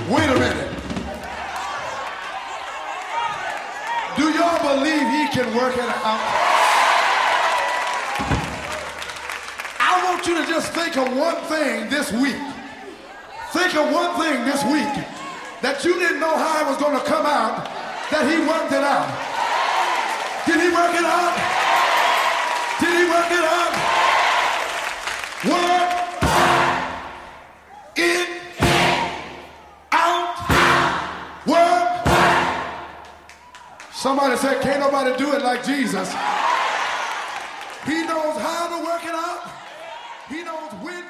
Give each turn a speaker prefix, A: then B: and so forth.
A: Wait a minute. Do y'all believe he can work it out? I want you to just think of one thing this week. Think of one thing this week that you didn't know how it was going to come out, that he worked it out. Did he work it out? Did he work it out? Work it out. Work. Somebody said, can't nobody do it like Jesus. He knows how to work it out. He knows when